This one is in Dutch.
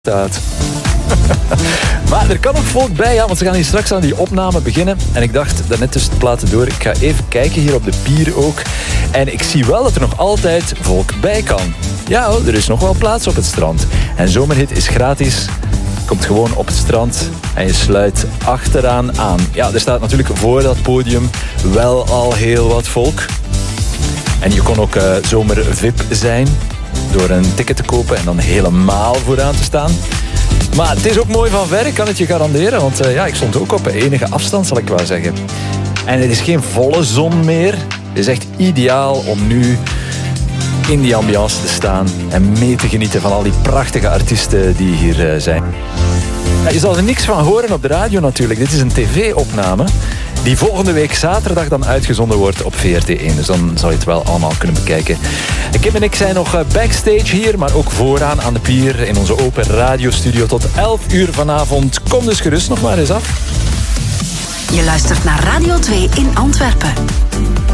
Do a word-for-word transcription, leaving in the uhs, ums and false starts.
staat. Maar er kan ook volk bij, ja, want ze gaan hier straks aan die opname beginnen. En ik dacht, daarnet tussen de platen door, ik ga even kijken hier op de pier ook. En ik zie wel dat er nog altijd volk bij kan. Ja, er is nog wel plaats op het strand. En Zomerhit is gratis. Je komt gewoon op het strand en je sluit achteraan aan. Ja, er staat natuurlijk voor dat podium wel al heel wat volk. En je kon ook uh, zomer V I P zijn door een ticket te kopen en dan helemaal vooraan te staan. Maar het is ook mooi van ver, ik kan het je garanderen. Want uh, ja, ik stond ook op enige afstand, zal ik wel zeggen. En het is geen volle zon meer. Het is echt ideaal om nu in die ambiance te staan en mee te genieten van al die prachtige artiesten die hier uh, zijn. Ja, je zal er niks van horen op de radio natuurlijk. Dit is een tv-opname die volgende week zaterdag dan uitgezonden wordt op V R T één. Dus dan zal je het wel allemaal kunnen bekijken. Kim en ik zijn nog backstage hier, maar ook vooraan aan de pier in onze open radiostudio tot elf uur vanavond. Kom dus gerust nog maar eens af. Je luistert naar Radio twee in Antwerpen.